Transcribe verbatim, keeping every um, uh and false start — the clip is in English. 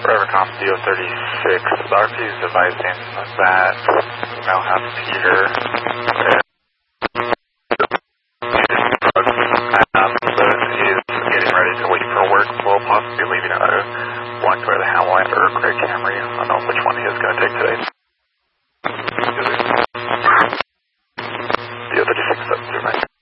Forever Com D O thirty-six, the R P is advising that we now have Peter with um, so he's getting ready to wait for work. We'll possibly be leaving a black Toyota Hamline or a gray Camry. I don't know which one he is going to take today.